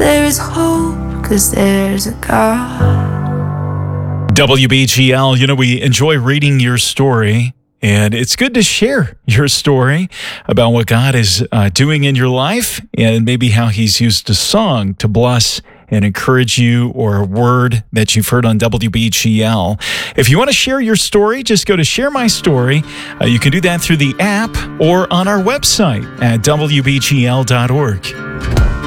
there is hope, 'cause there's a God. WBGL, we enjoy reading your story, and it's good to share your story about what God is doing in your life and maybe how he's used a song to bless and encourage you, or a word that you've heard on WBGL. If you want to share your story, just go to Share My Story. You can do that through the app or on our website at WBGL.org.